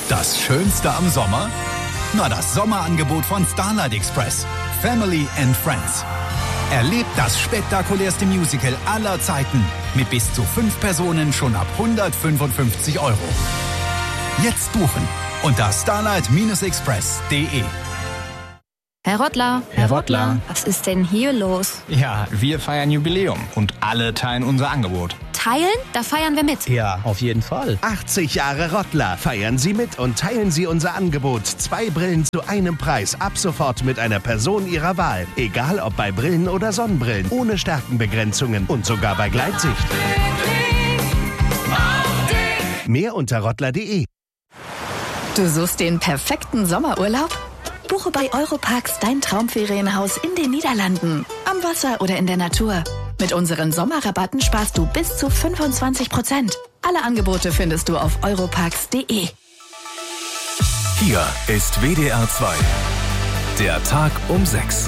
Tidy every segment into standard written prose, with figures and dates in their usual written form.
Das Schönste am Sommer? Na, das Sommerangebot von Starlight Express. Family and Friends. Erlebt das spektakulärste Musical aller Zeiten mit bis zu 5 Personen schon ab 155 €. Jetzt buchen unter starlight-express.de. Herr Rottler, was ist denn hier los? Ja, wir feiern Jubiläum und alle teilen unser Angebot. Teilen? Da feiern wir mit. Ja, auf jeden Fall. 80 Jahre Rottler. Feiern Sie mit und teilen Sie unser Angebot. 2 Brillen zu einem Preis. Ab sofort mit einer Person Ihrer Wahl. Egal ob bei Brillen oder Sonnenbrillen. Ohne Stärkenbegrenzungen und sogar bei Gleitsicht. Mehr unter rottler.de. Du suchst den perfekten Sommerurlaub? Buche bei Europarks dein Traumferienhaus in den Niederlanden, am Wasser oder in der Natur. Mit unseren Sommerrabatten sparst du bis zu 25%. Alle Angebote findest du auf europarks.de. Hier ist WDR 2. Der Tag um 6.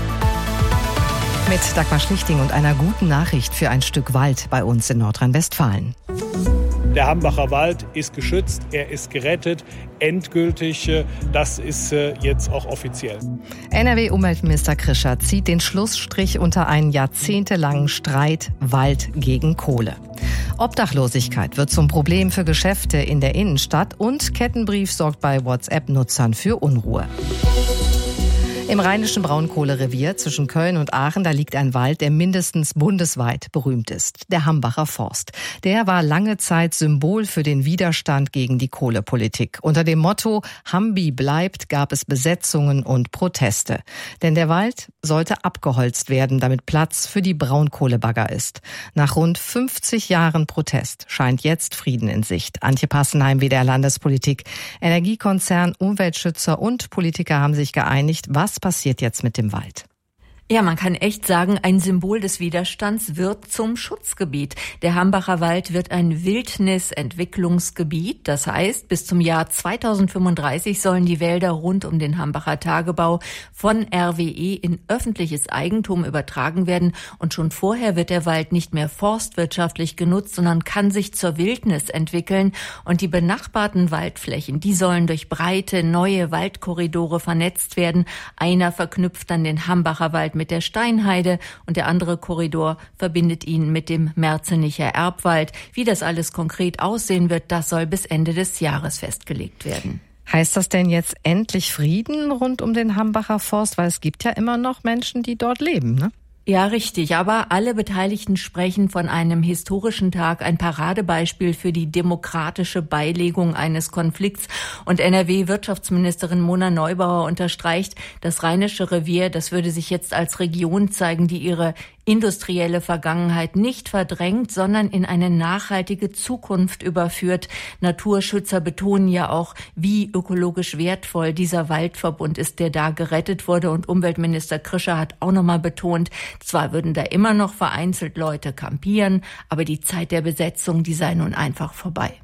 Mit Dagmar Schlichting und einer guten Nachricht für ein Stück Wald bei uns in Nordrhein-Westfalen. Der Hambacher Wald ist geschützt, er ist gerettet, endgültig. Das ist jetzt auch offiziell. NRW-Umweltminister Krischer zieht den Schlussstrich unter einen jahrzehntelangen Streit Wald gegen Kohle. Obdachlosigkeit wird zum Problem für Geschäfte in der Innenstadt und Kettenbrief sorgt bei WhatsApp-Nutzern für Unruhe. Im rheinischen Braunkohlerevier zwischen Köln und Aachen, da liegt ein Wald, der mindestens bundesweit berühmt ist. Der Hambacher Forst. Der war lange Zeit Symbol für den Widerstand gegen die Kohlepolitik. Unter dem Motto Hambi bleibt gab es Besetzungen und Proteste. Denn der Wald sollte abgeholzt werden, damit Platz für die Braunkohlebagger ist. Nach rund 50 Jahren Protest scheint jetzt Frieden in Sicht. Antje Passenheim, WDR Landespolitik. Energiekonzern, Umweltschützer und Politiker haben sich geeinigt. Was passiert jetzt mit dem Wald? Ja, man kann echt sagen, ein Symbol des Widerstands wird zum Schutzgebiet. Der Hambacher Wald wird ein Wildnisentwicklungsgebiet. Das heißt, bis zum Jahr 2035 sollen die Wälder rund um den Hambacher Tagebau von RWE in öffentliches Eigentum übertragen werden. Und schon vorher wird der Wald nicht mehr forstwirtschaftlich genutzt, sondern kann sich zur Wildnis entwickeln. Und die benachbarten Waldflächen, die sollen durch breite, neue Waldkorridore vernetzt werden. Einer verknüpft dann den Hambacher Wald mit der Steinheide und der andere Korridor verbindet ihn mit dem Merzenicher Erbwald. Wie das alles konkret aussehen wird, das soll bis Ende des Jahres festgelegt werden. Heißt das denn jetzt endlich Frieden rund um den Hambacher Forst? Weil es gibt ja immer noch Menschen, die dort leben, ne? Ja, richtig. Aber alle Beteiligten sprechen von einem historischen Tag, ein Paradebeispiel für die demokratische Beilegung eines Konflikts. Und NRW-Wirtschaftsministerin Mona Neubauer unterstreicht, das Rheinische Revier, das würde sich jetzt als Region zeigen, die ihre industrielle Vergangenheit nicht verdrängt, sondern in eine nachhaltige Zukunft überführt. Naturschützer betonen ja auch, wie ökologisch wertvoll dieser Waldverbund ist, der da gerettet wurde. Und Umweltminister Krischer hat auch nochmal betont, zwar würden da immer noch vereinzelt Leute kampieren, aber die Zeit der Besetzung, die sei nun einfach vorbei.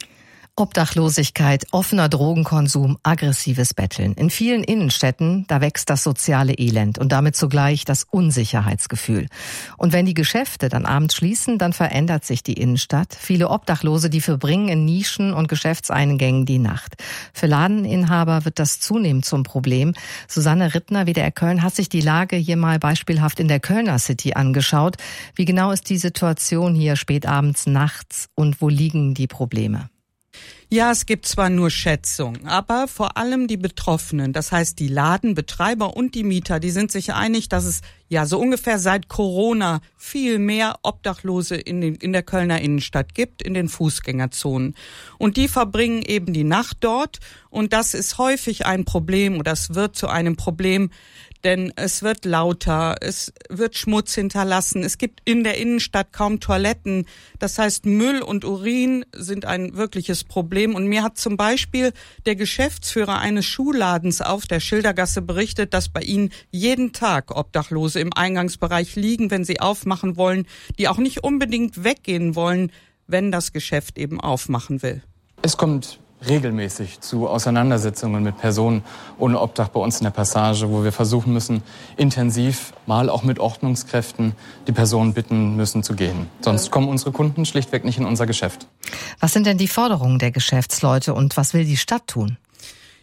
Obdachlosigkeit, offener Drogenkonsum, aggressives Betteln. In vielen Innenstädten, da wächst das soziale Elend und damit zugleich das Unsicherheitsgefühl. Und wenn die Geschäfte dann abends schließen, dann verändert sich die Innenstadt. Viele Obdachlose, die verbringen in Nischen und Geschäftseingängen die Nacht. Für Ladeninhaber wird das zunehmend zum Problem. Susanne Rittner, WDR Köln, hat sich die Lage hier mal beispielhaft in der Kölner City angeschaut. Wie genau ist die Situation hier spätabends, nachts und wo liegen die Probleme? Ja, es gibt zwar nur Schätzungen, aber vor allem die Betroffenen, das heißt die Ladenbetreiber und die Mieter, die sind sich einig, dass es ja so ungefähr seit Corona viel mehr Obdachlose in der Kölner Innenstadt gibt, in den Fußgängerzonen. Und die verbringen eben die Nacht dort und das ist häufig ein Problem oder es wird zu einem Problem, denn es wird lauter, es wird Schmutz hinterlassen, es gibt in der Innenstadt kaum Toiletten. Das heißt, Müll und Urin sind ein wirkliches Problem. Und mir hat zum Beispiel der Geschäftsführer eines Schuhladens auf der Schildergasse berichtet, dass bei ihnen jeden Tag Obdachlose im Eingangsbereich liegen, wenn sie aufmachen wollen, die auch nicht unbedingt weggehen wollen, wenn das Geschäft eben aufmachen will. Es kommt regelmäßig zu Auseinandersetzungen mit Personen ohne Obdach bei uns in der Passage, wo wir versuchen müssen, intensiv, mal auch mit Ordnungskräften, die Personen bitten müssen zu gehen. Sonst kommen unsere Kunden schlichtweg nicht in unser Geschäft. Was sind denn die Forderungen der Geschäftsleute und was will die Stadt tun?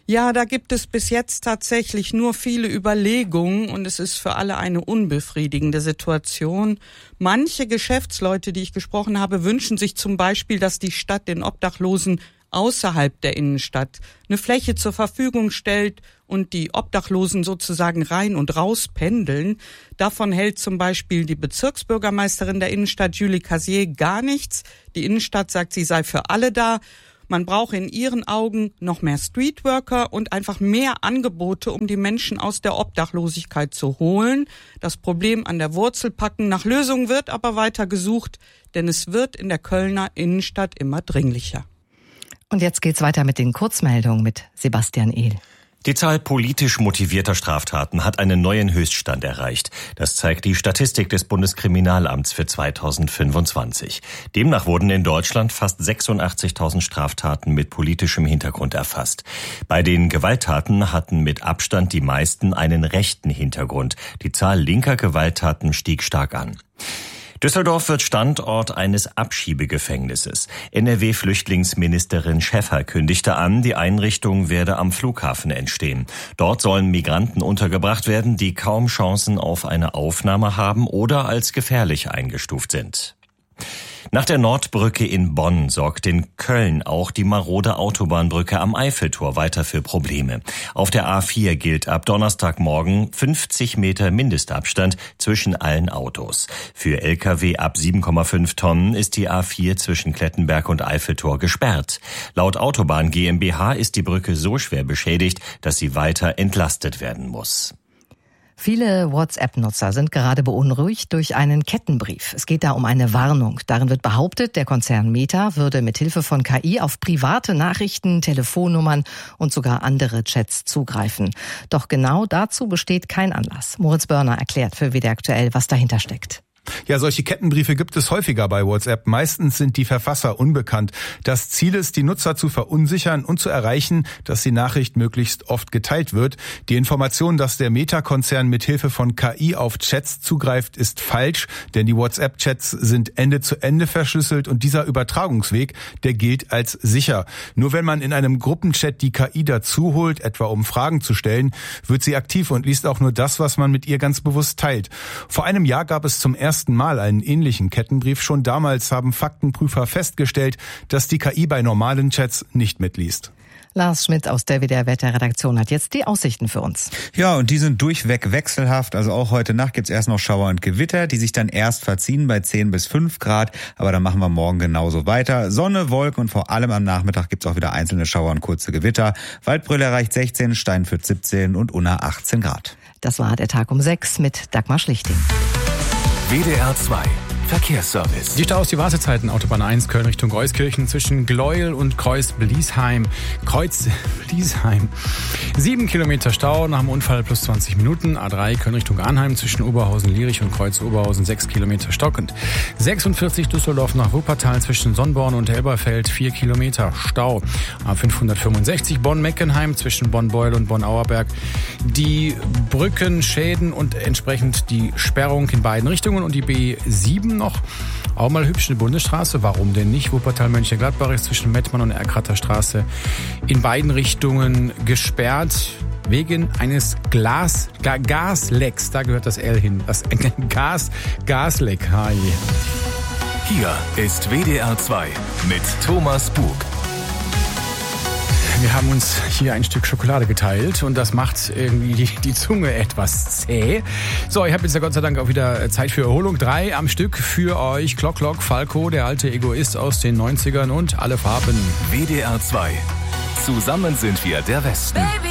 Ja, da gibt es bis jetzt tatsächlich nur viele Überlegungen und es ist für alle eine unbefriedigende Situation. Manche Geschäftsleute, die ich gesprochen habe, wünschen sich zum Beispiel, dass die Stadt den Obdachlosen außerhalb der Innenstadt eine Fläche zur Verfügung stellt und die Obdachlosen sozusagen rein und raus pendeln. Davon hält zum Beispiel die Bezirksbürgermeisterin der Innenstadt, Julie Casier, gar nichts. Die Innenstadt sagt, sie sei für alle da. Man brauche in ihren Augen noch mehr Streetworker und einfach mehr Angebote, um die Menschen aus der Obdachlosigkeit zu holen. Das Problem an der Wurzel packen. Nach Lösungen wird aber weiter gesucht, denn es wird in der Kölner Innenstadt immer dringlicher. Und jetzt geht's weiter mit den Kurzmeldungen mit Sebastian Ehl. Die Zahl politisch motivierter Straftaten hat einen neuen Höchststand erreicht. Das zeigt die Statistik des Bundeskriminalamts für 2025. Demnach wurden in Deutschland fast 86.000 Straftaten mit politischem Hintergrund erfasst. Bei den Gewalttaten hatten mit Abstand die meisten einen rechten Hintergrund. Die Zahl linker Gewalttaten stieg stark an. Düsseldorf wird Standort eines Abschiebegefängnisses. NRW-Flüchtlingsministerin Schäffer kündigte an, die Einrichtung werde am Flughafen entstehen. Dort sollen Migranten untergebracht werden, die kaum Chancen auf eine Aufnahme haben oder als gefährlich eingestuft sind. Nach der Nordbrücke in Bonn sorgt in Köln auch die marode Autobahnbrücke am Eiffeltor weiter für Probleme. Auf der A4 gilt ab Donnerstagmorgen 50 Meter Mindestabstand zwischen allen Autos. Für Lkw ab 7,5 Tonnen ist die A4 zwischen Klettenberg und Eiffeltor gesperrt. Laut Autobahn GmbH ist die Brücke so schwer beschädigt, dass sie weiter entlastet werden muss. Viele WhatsApp-Nutzer sind gerade beunruhigt durch einen Kettenbrief. Es geht da um eine Warnung. Darin wird behauptet, der Konzern Meta würde mithilfe von KI auf private Nachrichten, Telefonnummern und sogar andere Chats zugreifen. Doch genau dazu besteht kein Anlass. Moritz Börner erklärt für WDR Aktuell, was dahinter steckt. Ja, solche Kettenbriefe gibt es häufiger bei WhatsApp. Meistens sind die Verfasser unbekannt. Das Ziel ist, die Nutzer zu verunsichern und zu erreichen, dass die Nachricht möglichst oft geteilt wird. Die Information, dass der Meta-Konzern mithilfe von KI auf Chats zugreift, ist falsch, denn die WhatsApp-Chats sind Ende zu Ende verschlüsselt und dieser Übertragungsweg, der gilt als sicher. Nur wenn man in einem Gruppenchat die KI dazu holt, etwa um Fragen zu stellen, wird sie aktiv und liest auch nur das, was man mit ihr ganz bewusst teilt. Vor einem Jahr gab es zum ersten Mal einen ähnlichen Kettenbrief. Schon damals haben Faktenprüfer festgestellt, dass die KI bei normalen Chats nicht mitliest. Lars Schmidt aus der WDR-Wetterredaktion hat jetzt die Aussichten für uns. Ja, und die sind durchweg wechselhaft. Also auch heute Nacht gibt's erst noch Schauer und Gewitter, die sich dann erst verziehen bei 10 bis 5 Grad. Aber dann machen wir morgen genauso weiter. Sonne, Wolken und vor allem am Nachmittag gibt's auch wieder einzelne Schauer und kurze Gewitter. Waldbröl erreicht 16, Steinfurt 17 und Unna 18 Grad. Das war der Tag um 6 mit Dagmar Schlichting. WDR 2 Verkehrsservice. Die Staus, die Wartezeiten, Autobahn 1, Köln Richtung Euskirchen zwischen Gleuel und Kreuz-Bliesheim. 7 Kilometer Stau nach dem Unfall plus 20 Minuten. A3 Köln Richtung Arnheim zwischen Oberhausen-Lierich und Kreuz-Oberhausen 6 Kilometer stockend. 46 Düsseldorf nach Wuppertal zwischen Sonnborn und Elberfeld 4 Kilometer Stau. A565 Bonn-Meckenheim zwischen Bonn-Beuel und Bonn-Auerberg. Die Brückenschäden und entsprechend die Sperrung in beiden Richtungen und die B7 noch. Auch mal hübsch eine Bundesstraße. Warum denn nicht? Wuppertal-Mönchengladbach ist zwischen Mettmann und Erkrater Straße in beiden Richtungen gesperrt. Wegen eines Gaslecks. Da gehört das L hin. Das Gasleck. Hi. Hier ist WDR 2 mit Thomas Bug. Wir haben uns hier ein Stück Schokolade geteilt und das macht irgendwie die Zunge etwas zäh. So, ich habe jetzt ja Gott sei Dank auch wieder Zeit für Erholung. 3 am Stück für euch. Klock, Klock, Falco, der alte Egoist aus den 90ern und alle Farben. WDR 2. Zusammen sind wir der Westen. Baby.